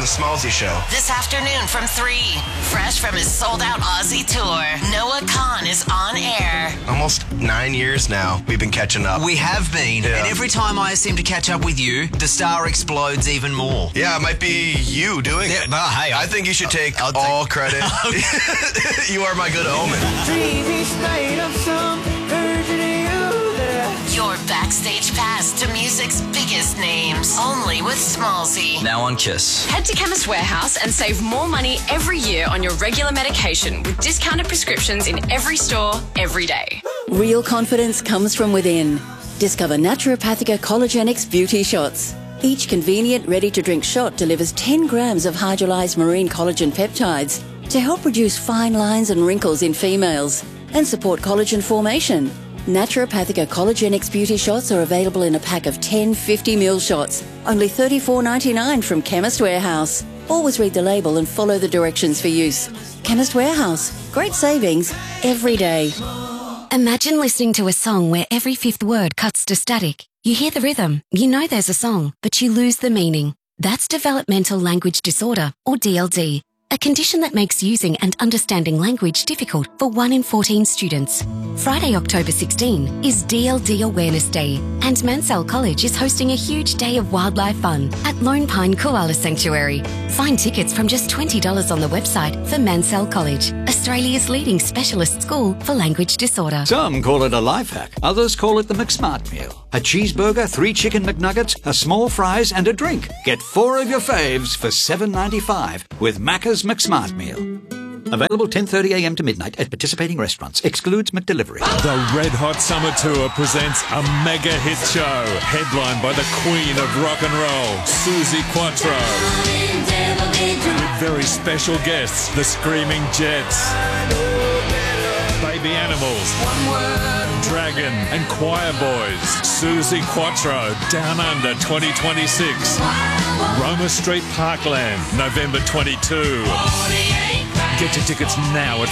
The Smallsy Show. This afternoon from 3, fresh from his sold-out Aussie tour, Noah Khan is on air. Almost 9 years now, we've been catching up. We have been, Yeah. and every time I seem to catch up with you, the star explodes even more. Yeah, it might be you doing it. Well, hey, I think you should take all credit. You are my good omen. Your backstage pass to music's biggest names, only with Smallsy. Now on Kiss. Head to Chemist Warehouse and save more money every year on your regular medication with discounted prescriptions in every store, every day. Real confidence comes from within. Discover Naturopathica Collagenix Beauty Shots. Each convenient, ready-to-drink shot delivers 10 grams of hydrolyzed marine collagen peptides to help reduce fine lines and wrinkles in females and support collagen formation. Naturopathica Collagenix Beauty Shots are available in a pack of 10 50ml shots, only $34.99 from Chemist Warehouse. Always read the label and follow the directions for use. Chemist Warehouse. Great savings every day. Imagine listening to a song where every fifth word cuts to static. You hear the rhythm, you know there's a song, but you lose the meaning. That's developmental language disorder, or DLD, a condition that makes using and understanding language difficult for 1 in 14 students. Friday, October 16 is DLD Awareness Day, and Mansell College is hosting a huge day of wildlife fun at Lone Pine Koala Sanctuary. Find tickets from just $20 on the website for Mansell College, Australia's leading specialist school for language disorder. Some call it a life hack, others call it the McSmart meal. A cheeseburger, 3 chicken McNuggets, a small fries and a drink. Get 4 of your faves for $7.95 with Macca's McSmart meal. Available 10:30am to midnight at participating restaurants. Excludes McDelivery. The Red Hot Summer Tour presents a mega hit show, headlined by the Queen of Rock and Roll, Suzi Quatro. With very special guests, the Screaming Jets, Baby Animals, Dragon and Choir Boys. Suzi Quatro, Down Under 2026. Roma Street Parkland, November 22. Get your tickets now at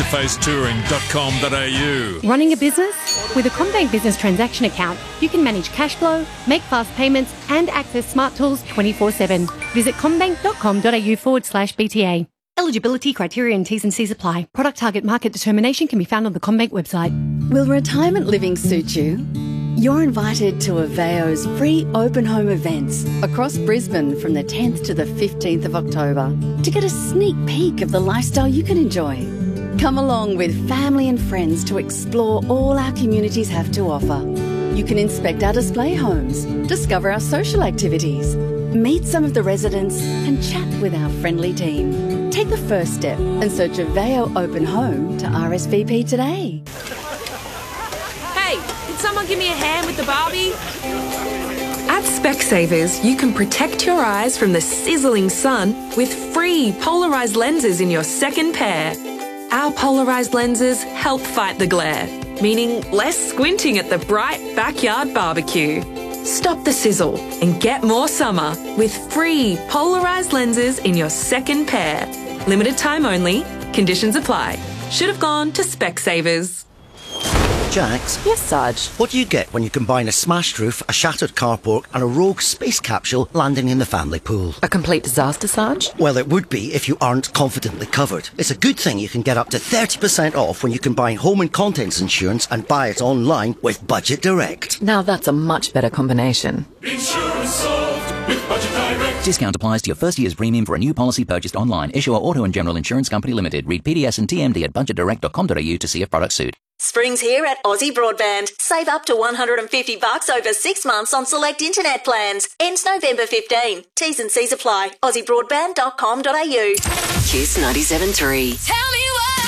face-to-facetouring.com.au. Running a business? With a CommBank Business Transaction Account, you can manage cash flow, make fast payments, and access smart tools 24/7. Visit commbank.com.au/BTA. Eligibility criteria and T's and C's apply. Product target market determination can be found on the CommBank website. Will retirement living suit you? You're invited to Aveo's free open home events across Brisbane from the 10th to the 15th of October to get a sneak peek of the lifestyle you can enjoy. Come along with family and friends to explore all our communities have to offer. You can inspect our display homes, discover our social activities, meet some of the residents and chat with our friendly team. Take the first step and search Aveo Open Home to RSVP today. Hey, can someone give me a hand with the Barbie? At Specsavers, you can protect your eyes from the sizzling sun with free polarised lenses in your second pair. Our polarised lenses help fight the glare, meaning less squinting at the bright backyard barbecue. Stop the sizzle and get more summer with free polarised lenses in your second pair. Limited time only. Conditions apply. Should have gone to Specsavers. Jax? Yes, Sarge? What do you get when you combine a smashed roof, a shattered carport and a rogue space capsule landing in the family pool? A complete disaster, Sarge? Well, it would be if you aren't confidently covered. It's a good thing you can get up to 30% off when you combine home and contents insurance and buy it online with Budget Direct. Now that's a much better combination. Insurance solved with Budget Direct. Discount applies to your first year's premium for a new policy purchased online. Issuer Auto and General Insurance Company Limited. Read PDS and TMD at budgetdirect.com.au to see if products suit. Spring's here at Aussie Broadband. Save up to $150 over 6 months on select internet plans. Ends November 15. T's and C's apply. AussieBroadband.com.au. Kiss 97.3. Tell me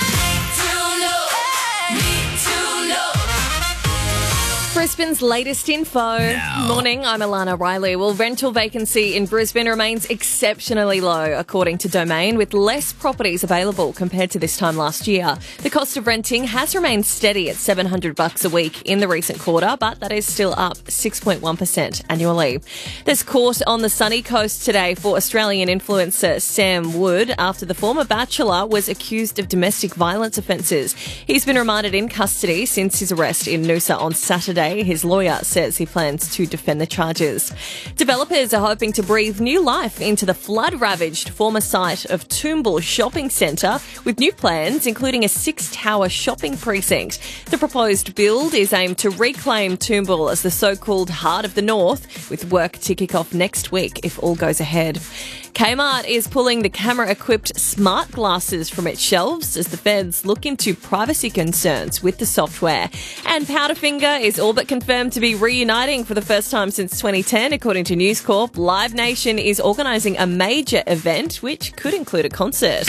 Brisbane's latest info. Morning, I'm Alana Riley. Well, rental vacancy in Brisbane remains exceptionally low, according to Domain, with less properties available compared to this time last year. The cost of renting has remained steady at $700 a week in the recent quarter, but that is still up 6.1% annually. There's court on the sunny coast today for Australian influencer Sam Wood after the former bachelor was accused of domestic violence offences. He's been remanded in custody since his arrest in Noosa on Saturday. Tuesday. His lawyer says he plans to defend the charges. Developers are hoping to breathe new life into the flood-ravaged former site of Toombul Shopping Centre with new plans, including a 6-tower shopping precinct. The proposed build is aimed to reclaim Toombul as the so-called heart of the north, with work to kick off next week if all goes ahead. Kmart is pulling the camera-equipped smart glasses from its shelves as the feds look into privacy concerns with the software. And Powderfinger is all but confirmed to be reuniting for the first time since 2010, according to News Corp. Live Nation is organising a major event, which could include a concert.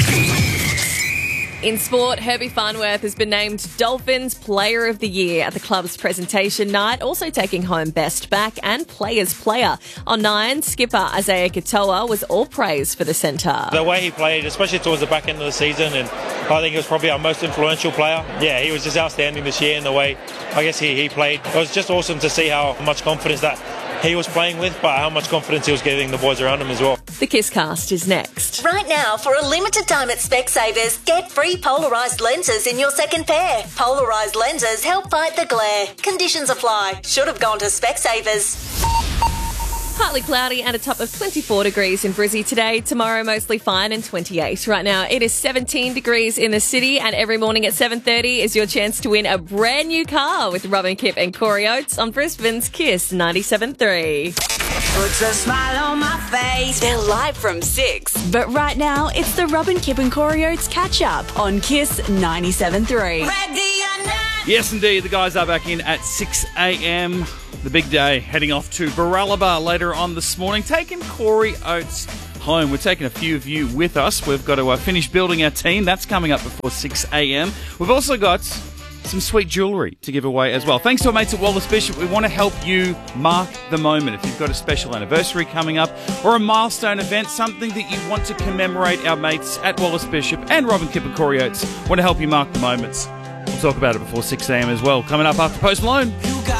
In sport, Herbie Farnworth has been named Dolphins Player of the Year at the club's presentation night, also taking home Best Back and Players Player. On 9, skipper Isaiah Katoa was all praise for the centre. The way he played, especially towards the back end of the season, and I think he was probably our most influential player. Yeah, he was just outstanding this year in the way, I guess, he played. It was just awesome to see how much confidence that he was playing with, but how much confidence he was giving the boys around him as well. The KISScast is next. Right now, for a limited time at Specsavers, get free polarised lenses in your second pair. Polarised lenses help fight the glare. Conditions apply. Should have gone to Specsavers. Partly cloudy and a top of 24 degrees in Brizzy today. Tomorrow, mostly fine and 28. Right now, it is 17 degrees in the city, and every morning at 7:30 is your chance to win a brand new car with Robin Kipp and Corey Oates on Brisbane's KISS 97.3. Puts a smile on my face. They're live from 6. But right now, it's the Robin Kipp and Corey Oates catch-up on KISS 97.3. Yes, indeed. The guys are back in at 6 a.m. The big day, heading off to Baralaba later on this morning, taking Corey Oates home. We're taking a few of you with us. We've got to finish building our team. That's coming up before 6 a.m. We've also got some sweet jewellery to give away as well. Thanks to our mates at Wallace Bishop, we want to help you mark the moment. If you've got a special anniversary coming up or a milestone event, something that you want to commemorate, our mates at Wallace Bishop and Robin Kipp and Corey Oates want to help you mark the moments. We'll talk about it before 6 a.m. as well. Coming up after Post Malone.